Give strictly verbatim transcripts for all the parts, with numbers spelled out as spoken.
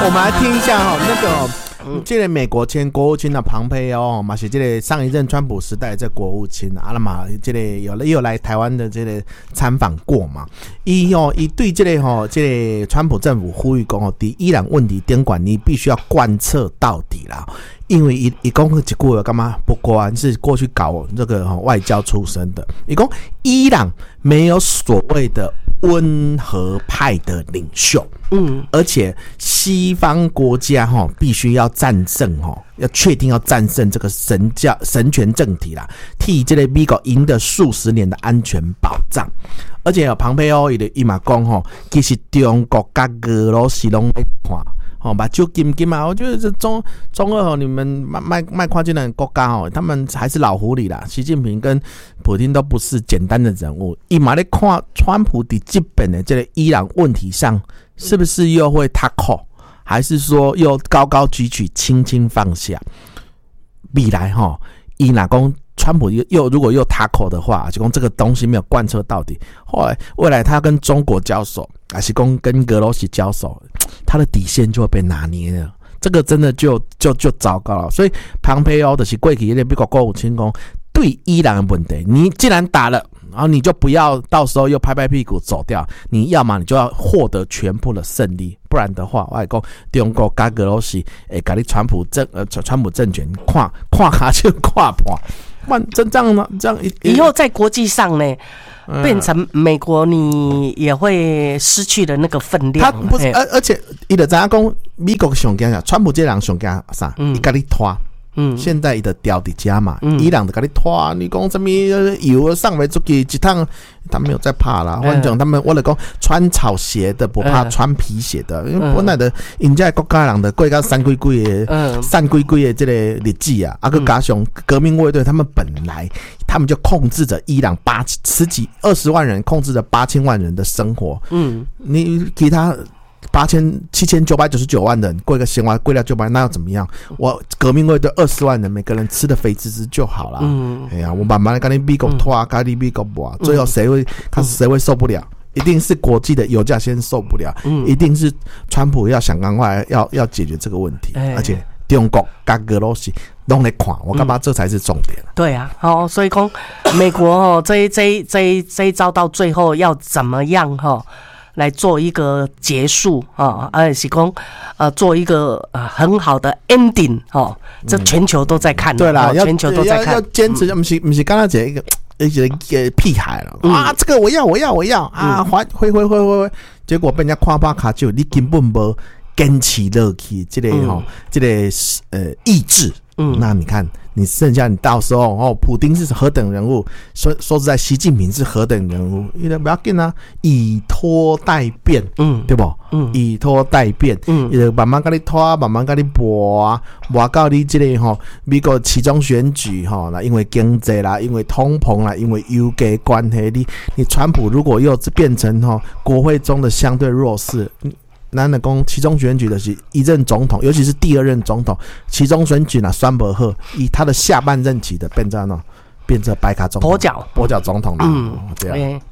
我们来听一下哈、哦，那个、哦。这个美国前国务卿的庞培欧嘛，是这个上一任川普时代这国务卿啊，那嘛，这个有了又来台湾的这个参访过嘛。伊哦，伊对这个吼、哦，这个川普政府呼吁讲哦，对伊朗问题监管你必须要贯彻到底啦。因为伊伊讲一句话干嘛？不管是过去搞这个、哦、外交出身的，伊讲伊朗没有所谓的温和派的领袖，嗯，而且西方国家哈、哦、必须要战胜哈、哦，要确定要战胜这个神教神权政体啦，替这个美国赢得数十年的安全保障。而且有庞培欧伊的伊嘛讲吼，其实中国甲俄罗斯拢在看。哦，把就金金嘛，我觉得这中中俄哦，你们卖卖卖跨境的国家哦，他们还是老狐狸啦。习近平跟普丁都不是简单的人物。伊嘛咧看川普的基本的这个伊朗问题上，是不是又会他口，还是说又高高举起，轻轻放下？未来哈、哦，伊哪公川普又又如果又他口的话，就讲这个东西没有贯彻到底，后来未来他跟中国交手，还是跟跟俄罗斯交手，他的底线就会被拿捏了。这个真的就就就糟糕了。所以庞培欧就是过去那个美国国务卿讲，对伊朗的问题，你既然打了，然后你就不要到时候又拍拍屁股走掉，你要么你就要获得全部的胜利，不然的话，我来讲中国跟俄罗斯会把你川普政呃川普政权跨跨下去跨破。这样呢？这样以后在国际上呢，嗯、变成美国，你也会失去了那个分量。 他不是，而而且伊就知影讲，美国上惊啥？川普这人上惊啥？伊甲你拖。嗯，现在伊就掉伫家嘛，嗯、伊朗就甲你拖，你讲什么油上袂出去一趟，他没有在怕啦。反正他们我来讲，穿草鞋的不怕穿皮鞋的，因为本来的人家国家人的过到三几几的、三几几的这个日子啊，啊个加上革命卫队，他们本来他们就控制着伊朗八十几二十万人，控制着八千万人的生活。嗯，你其他。八千七千九百九十九万人过一个闲话，过了九百，那要怎么样？我革命卫队二十万人，每个人吃的肥滋滋就好了。嗯，哎呀，我慢慢的跟你美国拖，跟你美国搏，最后谁会看谁会受不了？一定是国际的油价先受不了，嗯、一定是川普要想赶快要要解决这个问题，欸、而且中国跟俄罗斯都来看，我干嘛这才是重点？ 嗯、对啊，哦，所以讲美国哦，这一这一这一这一招到最后要怎么样哈？哦来做一个结束啊，而是讲呃做一个呃很好的 ending 哦，这全球都在看， 对啦， 全球都在看， 要坚持，不是不是刚刚讲一个一个一个屁孩了啊，这个我要我要我要啊，还挥挥挥挥挥，结果被人家夸夸卡就你根本无坚持落去，这个哈这个呃意志，嗯，那你看。你剩下你到时候哦，普丁是何等人物？说说实在，习近平是何等人物？因为不要紧啊，以拖代变，嗯，对不？嗯，以拖代变，嗯，就慢慢跟你拖，慢慢跟你磨啊，磨到你这个哈，美国期中选举哈，那因为经济啦，因为通膨啦，因为油价关系，你你川普如果又变成哈国会中的相对弱势。咱的讲，其中选举的是一任总统，尤其是第二任总统，其中选举呢，酸伯赫以他的下半任期的变成呢，变成白卡总统，跛脚，跛脚总统了，嗯，这样。欸、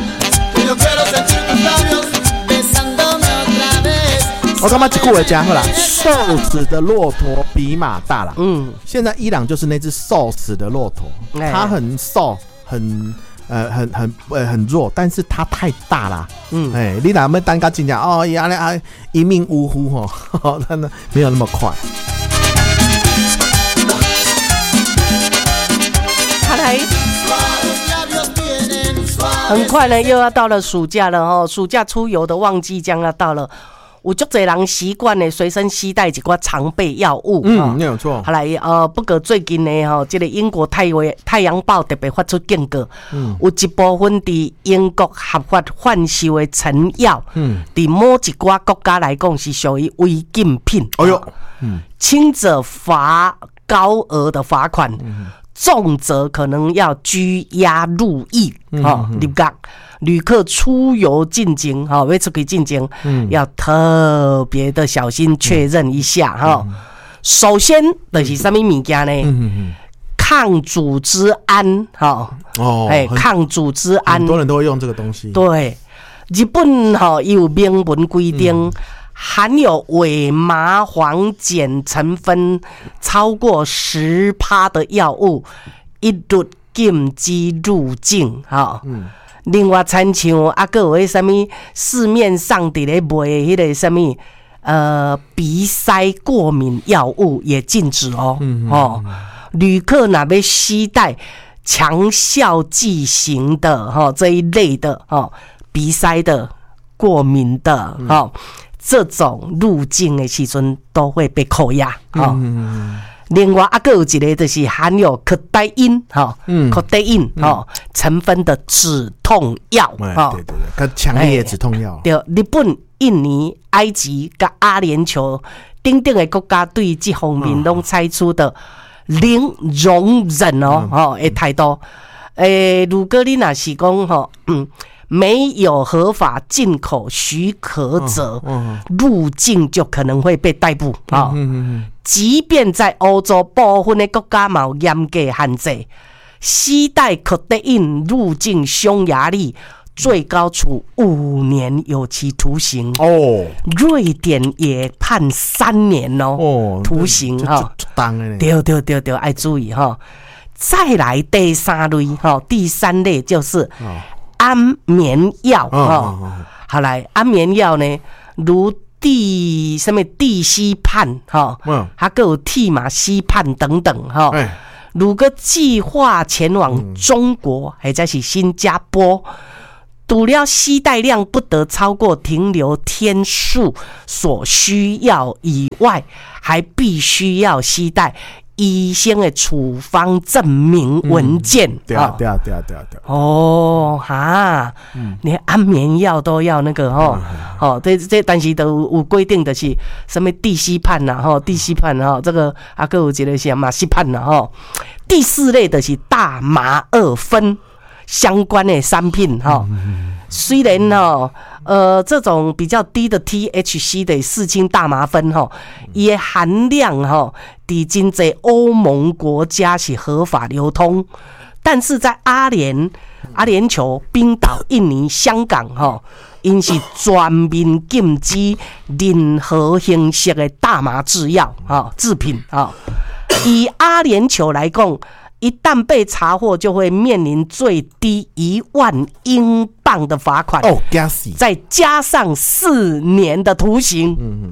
我干嘛一句话讲好啦，瘦死的骆驼比马大啦。嗯，现在伊朗就是那只瘦死的骆驼，它很瘦，很。呃，很很呃很弱，但是它太大啦。嗯，哎、欸，你哪么单个进讲哦，呀嘞啊，一命呜呼哈，真的没有那么快。 看来很快呢，又要到了暑假了哈，暑假出游的旺季将要到了。有足侪人习惯呢，随身携带一寡常备药物。 嗯，没有错。 后来呃，不过最近呢，哈，这个英国太太阳报特别发出警告，嗯，有一部分伫英国合法贩售的成药，嗯，伫某一寡国家来讲是属于违禁品。哎呦，嗯，轻者罚高额的罚款。嗯，重则可能要拘押入狱，哈、嗯，入监。旅客出游进京，哈，要出去进京，嗯，要特别的小心确认一下，哈、嗯。首先就是什么物件呢？嗯嗯抗组织胺，哈，哦，哎，抗组织胺， 很多人都会用这个东西。 对，日本哈有明文规定。嗯含有伪麻黄碱成分超过十趴的药物，一律禁止入境。哈、嗯，另外，参像啊，个有迄什么市面上伫咧卖迄个什么呃鼻塞过敏药物也禁止哦。嗯、哦，旅客若要携带强效剂型的哈、哦、这一类的哦，鼻塞的、过敏的哈。哦嗯这种入境的时阵都会被扣押。哦嗯、另外啊，还有一个就是含有可待因哈，可待因哈成分的止痛药。 哦、对对对，跟强烈的止痛药。 对，日本、印尼、埃及跟阿联酋等等的国家对这方面都采取的零容忍哦，哦的态度。诶，如果你若是讲吼，嗯。没有合法进口许可者，入境就可能会被逮捕啊！即便在欧洲部分的国家有严格限制，携带可待因入境匈牙利最高处五年有期徒刑哦。瑞典也判三年哦，徒刑哈。对对对对，爱注意哈。再来第三类哈，第三类就是。安眠药啊、哦哦，好来，安眠药呢，如地什么地西泮哈，嗯，还有替马西泮等等哈。嗯、如果计划前往中国，或者是新加坡，除了携带量不得超过停留天数所需要以外，还必须要携带。医生的处方证明文件， 嗯、对啊，对啊，对啊，对啊，对啊。 哦，哈，嗯、连安眠药都要那个吼，哦，这这但是都有规定的是什么地西泮呐，吼，地西泮哈，这个啊，还有一个是马西泮呐，吼。第四类的是大麻二酚相关的产品哈。嗯虽然呢，呃，这种比较低的 T H C 的四氢大麻酚哈，也含量哈，已经在欧盟国家是合法流通，但是在阿联、阿联酋、冰岛、印尼、香港哈，因是全面禁止任何形式的大麻制药哈制品啊。以阿联酋来讲。一旦被查获，就会面临最低一万英镑的罚款哦，加死， 再加上四年的徒刑。嗯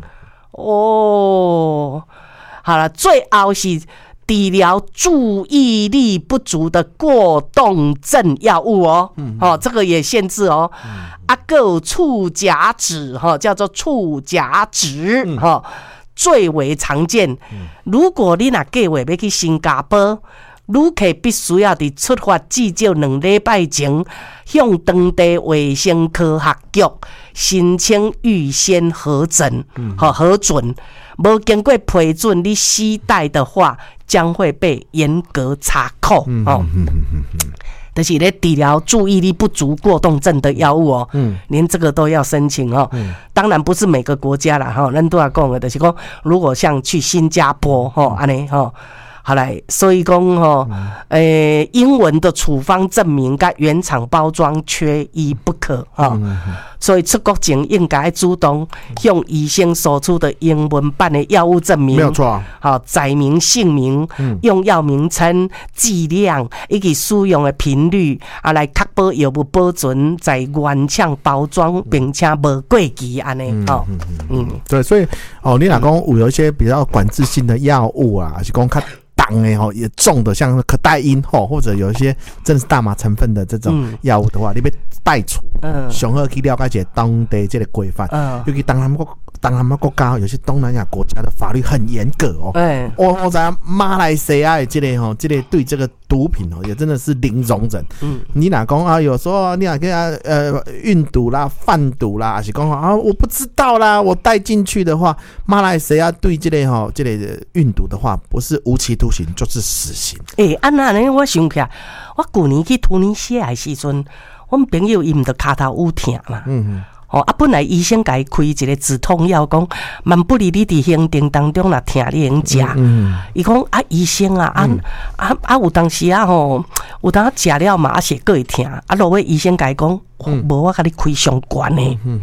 哦，好了，最后是治疗注意力不足的过动症药物哦，嗯、哦，这个也限制哦。嗯、啊，还有触甲酯哈，叫做触甲酯哈、嗯，最为常见。嗯、如果你若计划要去新加坡。旅客必须要在出发至少两礼拜前，向当地卫生科学局申請預先核准和核准，沒經過批准你攜帶的話，將會被嚴格查扣。嗯哦，就是咧治療注意力不足過動症的藥物哦，嗯，連這個都要申請哦。嗯、當然不是每個國家啦，哈，咱都要講的，就是講如果像去新加坡，哈，安尼哈。好来，所以讲吼，诶、欸，英文的处方证明跟原厂包装缺一不可哈、哦。嗯、所以出国前应该主动向医生索取的英文版的药物证明， 没有错、啊。 好，载明姓名、嗯、用药名称、剂量以及使用的频率，啊，来确保药物保存在原厂包装，并且无过期安尼哦。嗯嗯嗯，对，所以哦，你若讲有一些比较管制性的药物啊，还是讲较。重的吼也重的，像可待因吼，或者有一些真的是大麻成分的这种药物的话，嗯、你被带出，嗯，上好去了解一下当地这个规范，嗯，尤其当他们国当他们国家有些东南亚国家的法律很严格哦，哎、嗯，我我在马来西亚的这类吼，这类对这个毒品哦也真的是零容忍，嗯，你哪讲啊？有时候你哪跟他呃运毒啦、贩毒啦，还是讲啊我不知道啦，我带进去的话，马来西亚对这类吼这类的运毒的话，不是无期徒刑就是死刑。 诶、欸，安那呢？我想起来，我去年去突尼西亚的时阵，我们朋友伊毋着骹头有疼嘛。嗯哦，啊，本来医生甲伊开一个止痛药，讲万不利你伫行程当中若疼，你用食。嗯，伊讲啊，医生啊，啊、嗯、啊啊，有当时啊吼，有当食了嘛，啊是佫会疼，啊落尾医生甲伊讲，无、嗯、我甲你开上悬的。嗯嗯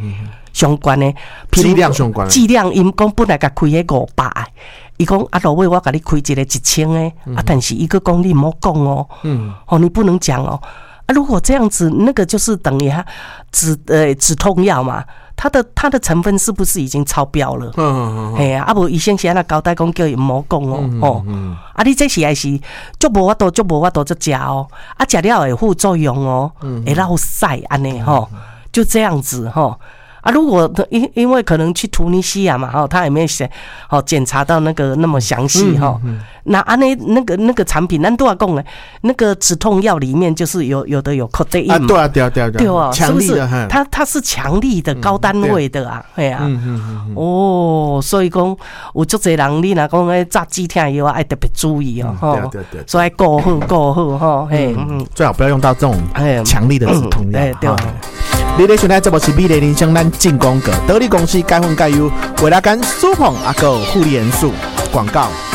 相关的剂量相关的剂量，因讲本来甲开迄五百的，伊讲啊，落尾我甲你开一个一千的，嗯、啊，但是一个讲你唔好讲哦，嗯，哦，你不能讲哦，啊，如果这样子，那个就是等于它止呃止痛药嘛。它的它的成分是不是已经超标了？嗯嗯嗯，嘿啊，啊无医生是安那交代讲叫伊唔好讲哦，哦，啊你这是还是足无法度，足无法度就食哦，啊食了会副作用哦，会落屎安尼吼，就这样子吼。啊，如果因因为可能去突尼西亚嘛，哈，他也没写，哦，检查到那个那么详细哈。嗯嗯、那啊那那个那个产品，咱都要讲嘞，那个止痛药里面就是有有的有 codeine 嘛， 啊，对啊，对啊，对啊， 对啊， 强力的， 它它是强力的高单位的啊，哎呀、啊，嗯嗯嗯、哦，所以讲有足侪人，你若讲诶炸止痛药啊，爱特别注意哦， 嗯、对对对， 所以顾好顾好哈，嘿，嗯， 最好不要用到这种强力的止痛药， 哎、嗯，对。 你咧收听这部是美丽人生咱进广告，得力公司改分改优，为了跟舒碰阿个护理元素广告。